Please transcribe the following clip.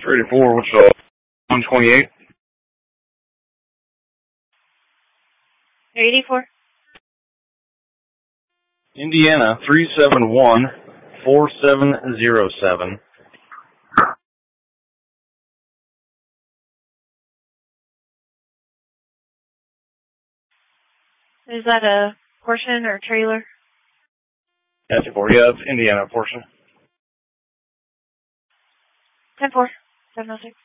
384, what's up? 128. 384. Indiana, 371-4707. Is that a portion or trailer? That's for yeah, it's Indiana portion. 10-4, 706.